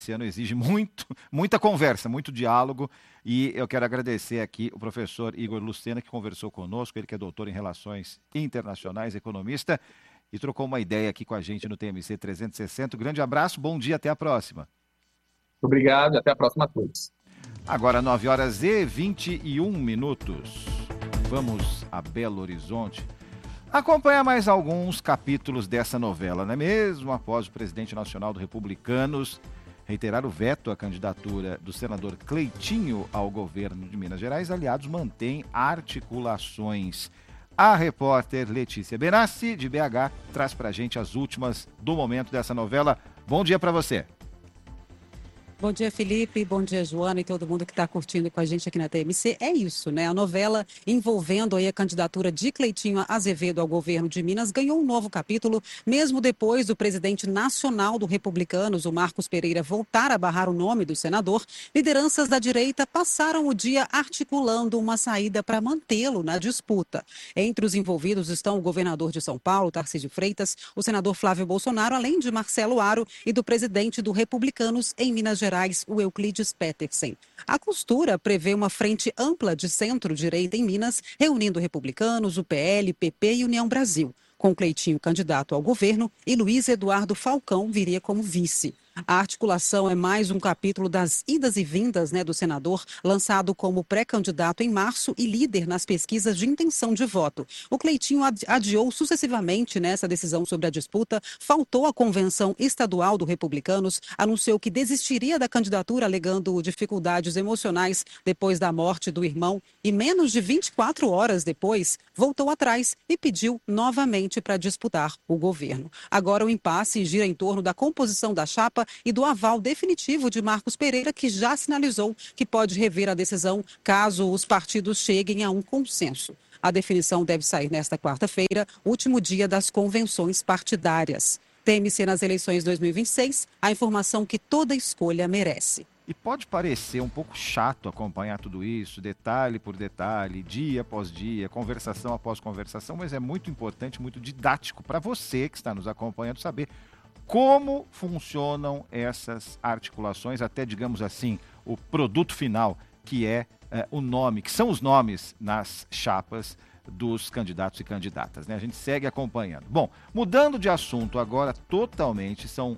Esse ano exige muita conversa, muito diálogo, e eu quero agradecer aqui o professor Igor Lucena, que conversou conosco, ele que é doutor em Relações Internacionais, economista, e trocou uma ideia aqui com a gente no TMC 360. Grande abraço, bom dia, até a próxima. Obrigado e até a próxima a todos. Agora 9h21. Vamos a Belo Horizonte acompanhar mais alguns capítulos dessa novela, não é mesmo? Após o presidente nacional do Republicanos reiterar o veto à candidatura do senador Cleitinho ao governo de Minas Gerais, aliados mantêm articulações. A repórter Letícia Benassi, de BH, traz pra gente as últimas do momento dessa novela. Bom dia para você. Bom dia, Felipe. Bom dia, Joana e todo mundo que está curtindo com a gente aqui na TMC. É isso, né? A novela envolvendo aí a candidatura de Cleitinho Azevedo ao governo de Minas ganhou um novo capítulo, mesmo depois do presidente nacional do Republicanos, o Marcos Pereira, voltar a barrar o nome do senador. Lideranças da direita passaram o dia articulando uma saída para mantê-lo na disputa. Entre os envolvidos estão o governador de São Paulo, Tarcísio Freitas, o senador Flávio Bolsonaro, além de Marcelo Aro e do presidente do Republicanos em Minas Gerais, o Euclides Petersen. A costura prevê uma frente ampla de centro-direita em Minas, reunindo republicanos, o PL, PP e União Brasil, com Cleitinho candidato ao governo e Luiz Eduardo Falcão viria como vice. A articulação é mais um capítulo das idas e vindas, do senador, lançado como pré-candidato em março e líder nas pesquisas de intenção de voto. O Cleitinho adiou sucessivamente nessa decisão sobre a disputa, faltou à convenção estadual do Republicanos, anunciou que desistiria da candidatura alegando dificuldades emocionais depois da morte do irmão e menos de 24 horas depois voltou atrás e pediu novamente para disputar o governo. Agora o impasse gira em torno da composição da chapa e do aval definitivo de Marcos Pereira, que já sinalizou que pode rever a decisão caso os partidos cheguem a um consenso. A definição deve sair nesta quarta-feira, último dia das convenções partidárias. TMC nas eleições 2026, a informação que toda escolha merece. E pode parecer um pouco chato acompanhar tudo isso, detalhe por detalhe, dia após dia, conversação após conversação, mas é muito importante, muito didático para você que está nos acompanhando saber como funcionam essas articulações, até, digamos assim, o produto final, que é o nome, que são os nomes nas chapas dos candidatos e candidatas, né? A gente segue acompanhando. Bom, mudando de assunto agora totalmente, são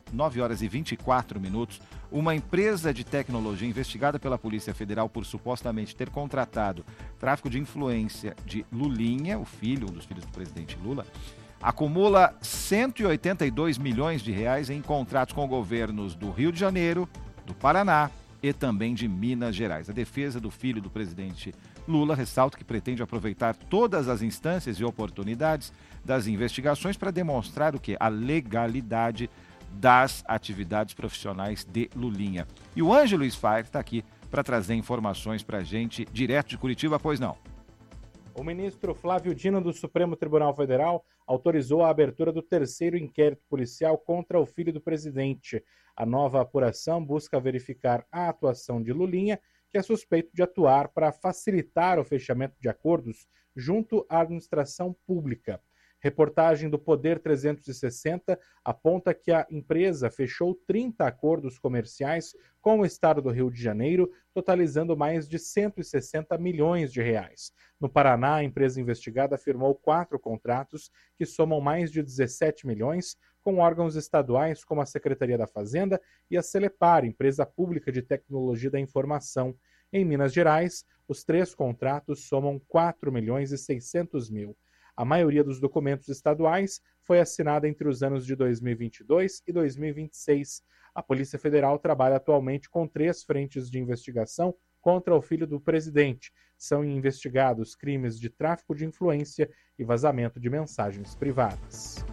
9h24, uma empresa de tecnologia investigada pela Polícia Federal por supostamente ter contratado tráfico de influência de Lulinha, um dos filhos do presidente Lula, acumula 182 milhões de reais em contratos com governos do Rio de Janeiro, do Paraná e também de Minas Gerais. A defesa do filho do presidente Lula ressalta que pretende aproveitar todas as instâncias e oportunidades das investigações para demonstrar a legalidade das atividades profissionais de Lulinha. E o Ângelo Sfair está aqui para trazer informações para a gente, direto de Curitiba, pois não? O ministro Flávio Dino do Supremo Tribunal Federal autorizou a abertura do terceiro inquérito policial contra o filho do presidente. A nova apuração busca verificar a atuação de Lulinha, que é suspeito de atuar para facilitar o fechamento de acordos junto à administração pública. Reportagem do Poder 360 aponta que a empresa fechou 30 acordos comerciais com o estado do Rio de Janeiro, totalizando mais de 160 milhões de reais. No Paraná, a empresa investigada firmou 4 contratos que somam mais de 17 milhões com órgãos estaduais como a Secretaria da Fazenda e a Celepar, empresa pública de tecnologia da informação. Em Minas Gerais, os 3 contratos somam 4 milhões e 600 mil. A maioria dos documentos estaduais foi assinada entre os anos de 2022 e 2026. A Polícia Federal trabalha atualmente com 3 frentes de investigação contra o filho do presidente. São investigados crimes de tráfico de influência e vazamento de mensagens privadas.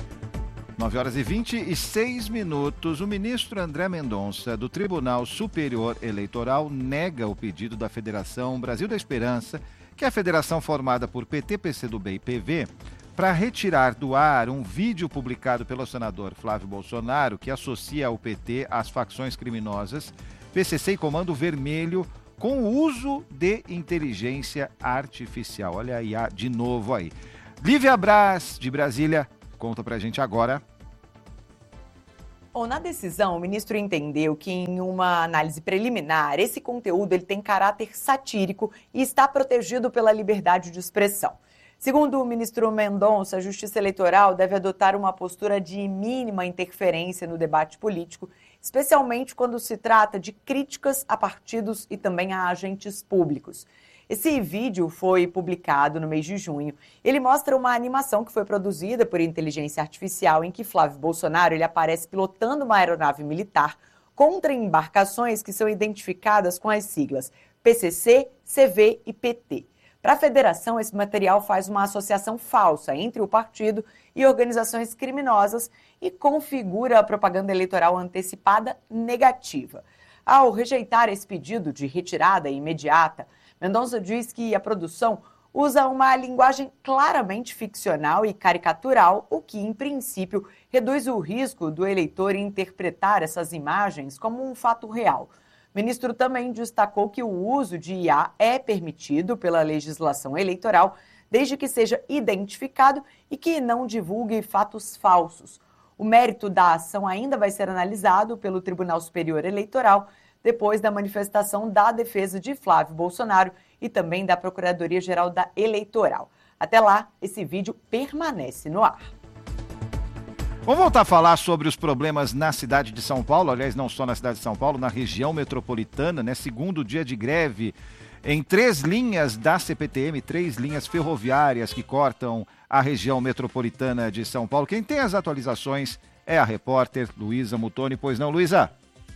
9h26, o ministro André Mendonça, do Tribunal Superior Eleitoral, nega o pedido da Federação Brasil da Esperança, que é a federação formada por PT, PCdoB e PV, para retirar do ar um vídeo publicado pelo senador Flávio Bolsonaro que associa o PT às facções criminosas PCC e Comando Vermelho com o uso de inteligência artificial. Olha aí, de novo aí. Lívia Braz, de Brasília, conta pra gente agora. Bom, na decisão, o ministro entendeu que em uma análise preliminar, esse conteúdo ele tem caráter satírico e está protegido pela liberdade de expressão. Segundo o ministro Mendonça, a Justiça Eleitoral deve adotar uma postura de mínima interferência no debate político, especialmente quando se trata de críticas a partidos e também a agentes públicos. Esse vídeo foi publicado no mês de junho. Ele mostra uma animação que foi produzida por inteligência artificial em que Flávio Bolsonaro ele aparece pilotando uma aeronave militar contra embarcações que são identificadas com as siglas PCC, CV e PT. Para a federação, esse material faz uma associação falsa entre o partido e organizações criminosas e configura a propaganda eleitoral antecipada negativa. Ao rejeitar esse pedido de retirada imediata, Mendonça diz que a produção usa uma linguagem claramente ficcional e caricatural, o que, em princípio, reduz o risco do eleitor interpretar essas imagens como um fato real. O ministro também destacou que o uso de IA é permitido pela legislação eleitoral, desde que seja identificado e que não divulgue fatos falsos. O mérito da ação ainda vai ser analisado pelo Tribunal Superior Eleitoral, depois da manifestação da defesa de Flávio Bolsonaro e também da Procuradoria-Geral da Eleitoral. Até lá, esse vídeo permanece no ar. Vamos voltar a falar sobre os problemas na cidade de São Paulo, aliás, não só na cidade de São Paulo, na região metropolitana, né? Segundo dia de greve em 3 linhas da CPTM, 3 linhas ferroviárias que cortam a região metropolitana de São Paulo. Quem tem as atualizações é a repórter Luísa Muttoni. Pois não, Luísa?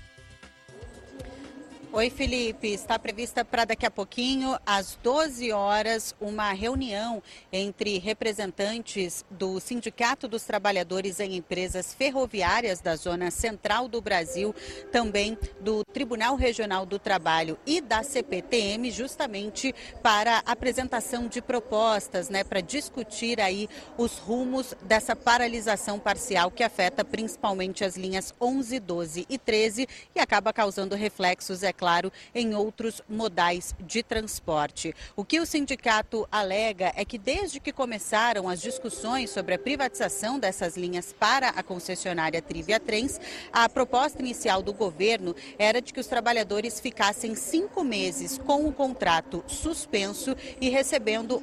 Oi, Felipe. Está prevista para daqui a pouquinho, às 12 horas, uma reunião entre representantes do Sindicato dos Trabalhadores em Empresas Ferroviárias da Zona Central do Brasil, também do Tribunal Regional do Trabalho e da CPTM, justamente para apresentação de propostas, né, para discutir aí os rumos dessa paralisação parcial que afeta principalmente as linhas 11, 12 e 13 e acaba causando reflexos, claro, em outros modais de transporte. O que o sindicato alega é que desde que começaram as discussões sobre a privatização dessas linhas para a concessionária Trivia Trens, a proposta inicial do governo era de que os trabalhadores ficassem 5 meses com o contrato suspenso e recebendo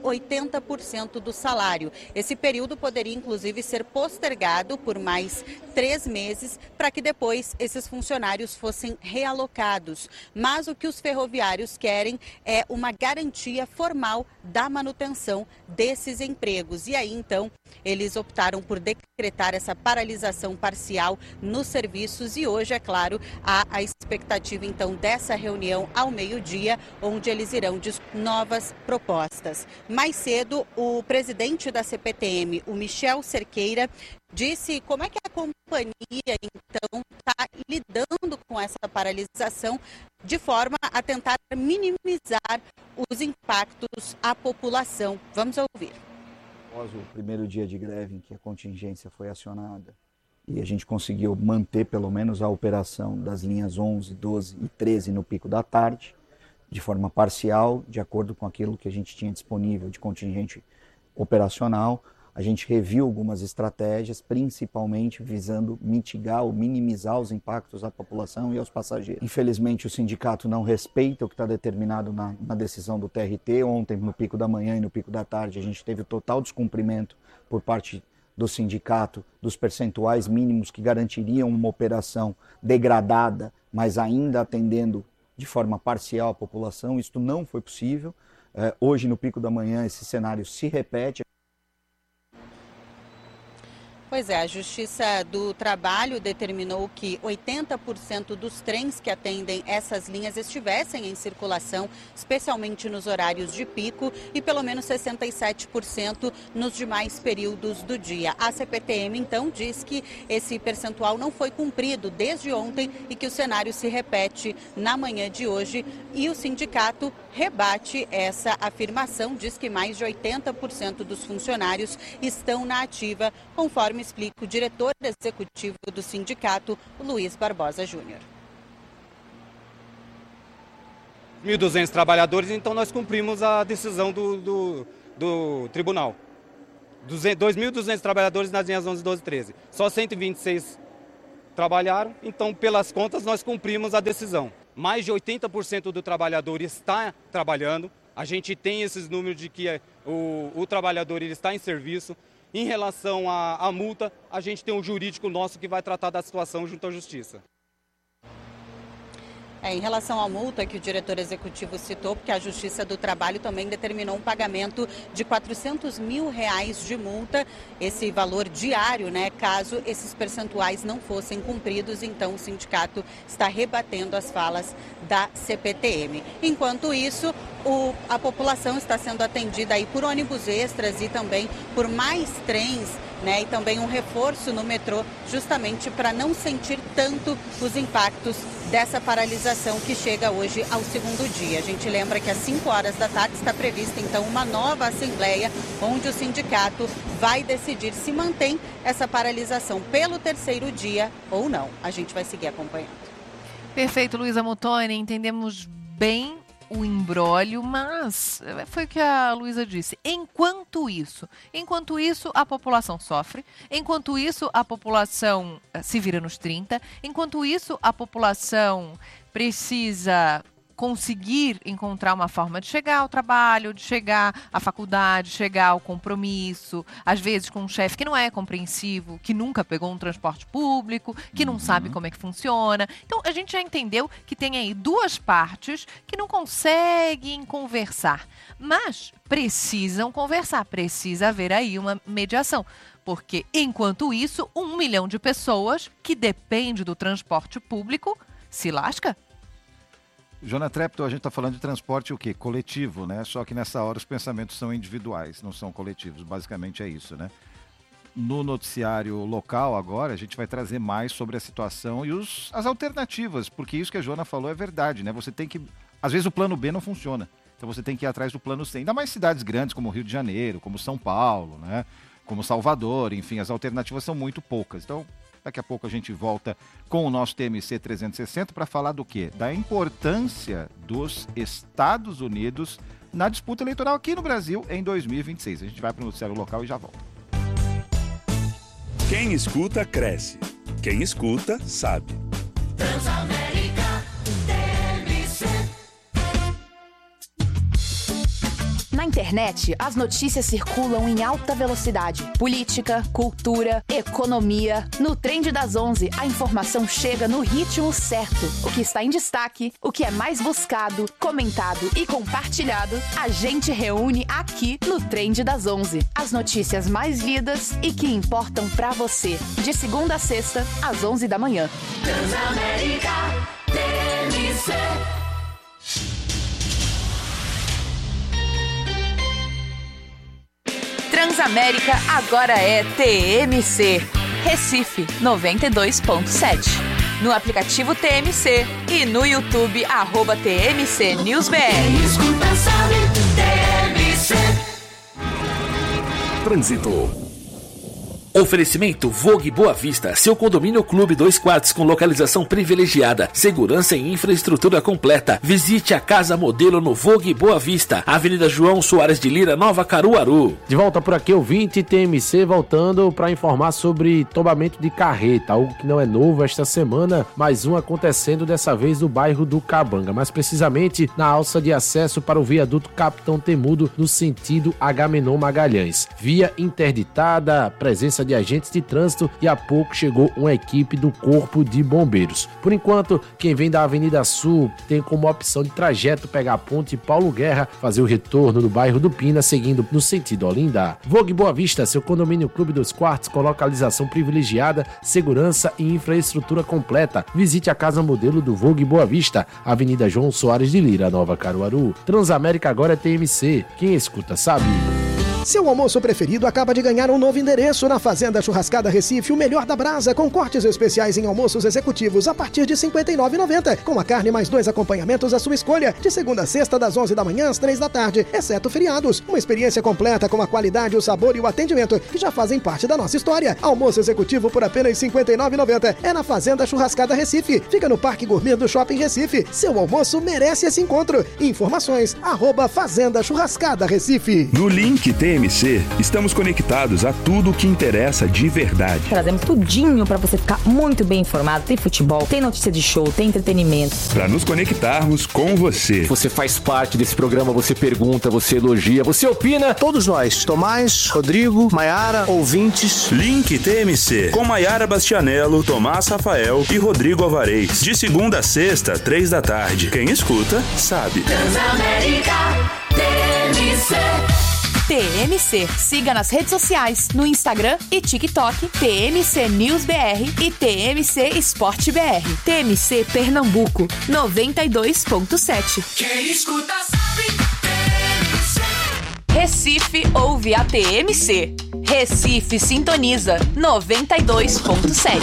80% do salário. Esse período poderia, inclusive, ser postergado por mais 3 meses para que depois esses funcionários fossem realocados. Mas o que os ferroviários querem é uma garantia formal da manutenção desses empregos. E aí, então, eles optaram por decretar essa paralisação parcial nos serviços e hoje, é claro, há a expectativa, então, dessa reunião ao meio-dia, onde eles irão discutir novas propostas. Mais cedo, o presidente da CPTM, o Michel Cerqueira, disse como é que a companhia, então, está lidando com essa paralisação de forma a tentar minimizar os impactos à população. Vamos ouvir. Após o primeiro dia de greve em que a contingência foi acionada e a gente conseguiu manter pelo menos a operação das linhas 11, 12 e 13 no pico da tarde, de forma parcial, de acordo com aquilo que a gente tinha disponível de contingente operacional, a gente reviu algumas estratégias, principalmente visando mitigar ou minimizar os impactos à população e aos passageiros. Infelizmente, o sindicato não respeita o que está determinado na decisão do TRT. Ontem, no pico da manhã e no pico da tarde, a gente teve o total descumprimento por parte do sindicato dos percentuais mínimos que garantiriam uma operação degradada, mas ainda atendendo de forma parcial a população. Isto não foi possível. Hoje, no pico da manhã, esse cenário se repete. Pois é, a Justiça do Trabalho determinou que 80% dos trens que atendem essas linhas estivessem em circulação, especialmente nos horários de pico, e pelo menos 67% nos demais períodos do dia. A CPTM, então, diz que esse percentual não foi cumprido desde ontem e que o cenário se repete na manhã de hoje. E o sindicato rebate essa afirmação, diz que mais de 80% dos funcionários estão na ativa, conforme explica o diretor executivo do sindicato, Luiz Barbosa Júnior. 1.200 trabalhadores, então nós cumprimos a decisão do tribunal. 2.200 trabalhadores nas linhas 11, 12 e 13. Só 126 trabalharam, então pelas contas nós cumprimos a decisão. Mais de 80% do trabalhador está trabalhando, a gente tem esses números de que o trabalhador ele está em serviço. Em relação à multa, a gente tem um jurídico nosso que vai tratar da situação junto à Justiça. Em relação à multa que o diretor executivo citou, porque a Justiça do Trabalho também determinou um pagamento de R$400 mil de multa, esse valor diário, né, caso esses percentuais não fossem cumpridos. Então o sindicato está rebatendo as falas da CPTM. Enquanto isso, a população está sendo atendida aí por ônibus extras e também por mais trens, né, e também um reforço no metrô, justamente para não sentir tanto os impactos dessa paralisação que chega hoje ao segundo dia. A gente lembra que às 5 horas da tarde está prevista então uma nova assembleia, onde o sindicato vai decidir se mantém essa paralisação pelo terceiro dia ou não. A gente vai seguir acompanhando. Perfeito, Luísa Muttoni, entendemos bem o imbróglio, mas foi o que a Luísa disse. Enquanto isso, a população sofre, enquanto isso, a população se vira nos 30, enquanto isso, a população precisa conseguir encontrar uma forma de chegar ao trabalho, de chegar à faculdade, chegar ao compromisso, às vezes com um chefe que não é compreensivo, que nunca pegou um transporte público, que não sabe como é que funciona. Então, a gente já entendeu que tem aí duas partes que não conseguem conversar, mas precisam conversar, precisa haver aí uma mediação. Porque, enquanto isso, 1 milhão de pessoas que depende do transporte público se lasca. Joana Treptow, a gente está falando de transporte o quê? Coletivo, né? Só que nessa hora os pensamentos são individuais, não são coletivos. Basicamente é isso, né? No noticiário local agora, a gente vai trazer mais sobre a situação e as alternativas, porque isso que a Joana falou é verdade, né? Você tem que... Às vezes o plano B não funciona, então você tem que ir atrás do plano C. Ainda mais cidades grandes como Rio de Janeiro, como São Paulo, né? Como Salvador, enfim, as alternativas são muito poucas. Então, daqui a pouco a gente volta com o nosso TMC 360 para falar do quê? Da importância dos Estados Unidos na disputa eleitoral aqui no Brasil em 2026. A gente vai para o noticiário local e já volta. Quem escuta, cresce. Quem escuta, sabe. Transamérica TMC. Na internet, as notícias circulam em alta velocidade. Política, cultura, economia. No Trend das 11, a informação chega no ritmo certo. O que está em destaque, o que é mais buscado, comentado e compartilhado, a gente reúne aqui no Trend das 11. As notícias mais lidas e que importam pra você. De segunda a sexta, às 11 da manhã. Transamérica TMC. Transamérica agora é TMC. Recife 92.7. No aplicativo TMC e no YouTube @TMC News BR. Quem escuta sabe, TMC. Trânsito. Oferecimento Vogue Boa Vista, seu condomínio clube 2 quartos com localização privilegiada, segurança e infraestrutura completa. Visite a casa modelo no Vogue Boa Vista, Avenida João Soares de Lira, Nova Caruaru. De volta por aqui, ouvinte TMC, voltando para informar sobre tombamento de carreta, algo que não é novo esta semana, mais um acontecendo dessa vez no bairro do Cabanga, mais precisamente na alça de acesso para o viaduto Capitão Temudo no sentido Agamenon Magalhães. Via interditada, presença de agentes de trânsito e há pouco chegou uma equipe do Corpo de Bombeiros. Por enquanto, quem vem da Avenida Sul tem como opção de trajeto pegar a ponte Paulo Guerra, fazer o retorno no bairro do Pina, seguindo no sentido Olinda. Vogue Boa Vista, seu condomínio clube 2 quartos com localização privilegiada, segurança e infraestrutura completa. Visite a casa modelo do Vogue Boa Vista, Avenida João Soares de Lira, Nova Caruaru. Transamérica agora é TMC. Quem escuta sabe. Seu almoço preferido acaba de ganhar um novo endereço na Fazenda Churrascada Recife, o melhor da brasa, com cortes especiais em almoços executivos a partir de R$ 59,90, com a carne mais 2 acompanhamentos à sua escolha, de segunda a sexta das 11 da manhã às 3 da tarde, exceto feriados. Uma experiência completa com a qualidade, o sabor e o atendimento que já fazem parte da nossa história. Almoço executivo por apenas R$ 59,90 é na Fazenda Churrascada Recife. Fica no Parque Gourmet do Shopping Recife. Seu almoço merece esse encontro. Informações @Fazenda Churrascada Recife. No link TMC TMC, estamos conectados a tudo o que interessa de verdade. Trazemos tudinho para você ficar muito bem informado. Tem futebol, tem notícia de show, tem entretenimento. Para nos conectarmos com você. Você faz parte desse programa, você pergunta, você elogia, você opina. Todos nós, Tomás, Rodrigo, Maiara, ouvintes. Link TMC, com Maiara Bastianello, Tomás Rafael e Rodrigo Alvarez. De segunda a sexta, 3 da tarde. Quem escuta, sabe. Transamérica TMC. TMC. Siga nas redes sociais, no Instagram e TikTok, TMC News BR e TMC Esporte BR. TMC Pernambuco, 92.7. Quem escuta sabe. TMC. Recife ouve a TMC. Recife sintoniza, 92.7.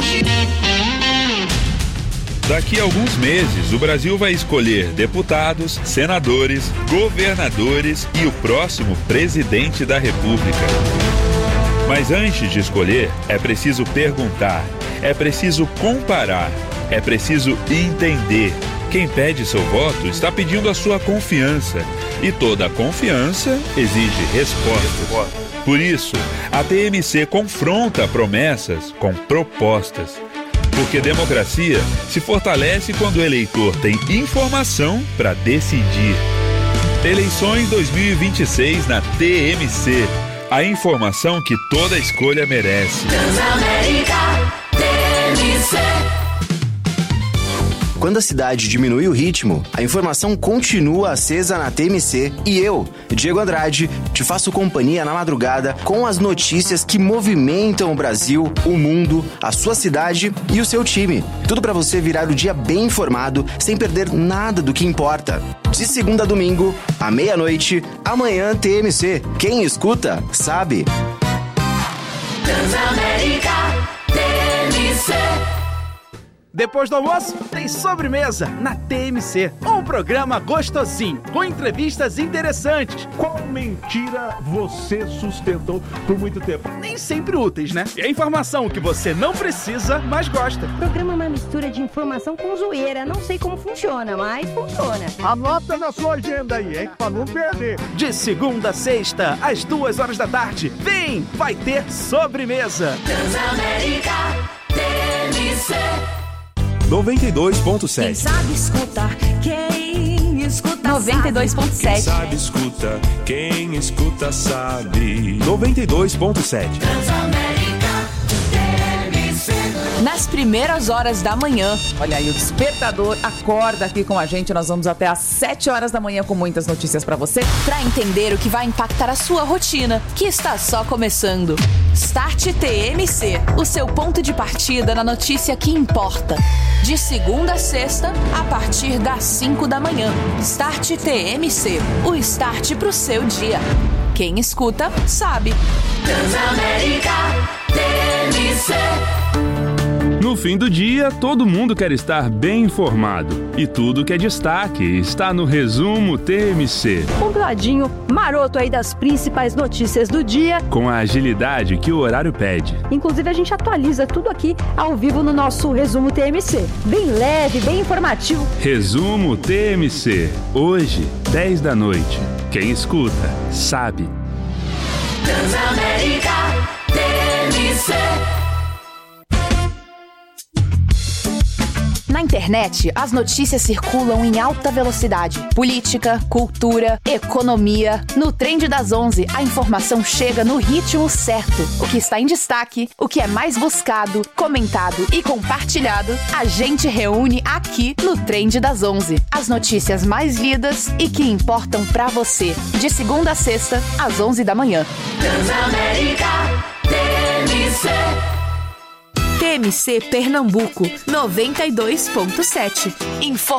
Daqui a alguns meses, o Brasil vai escolher deputados, senadores, governadores e o próximo presidente da República. Mas antes de escolher, é preciso perguntar, é preciso comparar, é preciso entender. Quem pede seu voto está pedindo a sua confiança. E toda confiança exige resposta. Por isso, a TMC confronta promessas com propostas. Porque democracia se fortalece quando o eleitor tem informação para decidir. Eleições 2026 na TMC. A informação que toda escolha merece. Transamérica TMC. Quando a cidade diminui o ritmo, a informação continua acesa na TMC e eu, Diego Andrade, te faço companhia na madrugada com as notícias que movimentam o Brasil, o mundo, a sua cidade e o seu time. Tudo para você virar o dia bem informado, sem perder nada do que importa. De segunda a domingo, à meia-noite, amanhã TMC. Quem escuta, sabe. Transamérica TMC. Depois do almoço, tem sobremesa na TMC. Um programa gostosinho, com entrevistas interessantes. Qual mentira você sustentou por muito tempo? Nem sempre úteis, né? E a informação que você não precisa, mas gosta. O programa é uma mistura de informação com zoeira. Não sei como funciona, mas funciona. Anota na sua agenda aí, hein? Pra não perder. De segunda a sexta, às 2h da tarde. Vem, vai ter sobremesa. Transamérica TMC. 92.7. Quem sabe escutar, quem escuta 92.7. Quem sabe escuta, quem escuta sabe. 92.7. Transamérica TMC. Nas primeiras horas da manhã. Olha aí, o despertador acorda aqui com a gente. Nós vamos até às 7 horas da manhã com muitas notícias pra você. Pra entender o que vai impactar a sua rotina, que está só começando. Start TMC, o seu ponto de partida na notícia que importa. De segunda a sexta, a partir das 5 da manhã. Start TMC, o start pro seu dia. Quem escuta, sabe. Transamérica TMC. No fim do dia, todo mundo quer estar bem informado. E tudo que é destaque está no Resumo TMC. Compladinho, maroto aí das principais notícias do dia. Com a agilidade que o horário pede. Inclusive, a gente atualiza tudo aqui ao vivo no nosso Resumo TMC. Bem leve, bem informativo. Resumo TMC. Hoje, 10 da noite. Quem escuta, sabe. Transamérica TMC. Na internet, as notícias circulam em alta velocidade. Política, cultura, economia. No Trend das 11, a informação chega no ritmo certo. O que está em destaque, o que é mais buscado, comentado e compartilhado, a gente reúne aqui no Trend das 11. As notícias mais lidas e que importam pra você. De segunda a sexta, às 11 da manhã. Transamérica TMC. TMC Pernambuco, 92.7.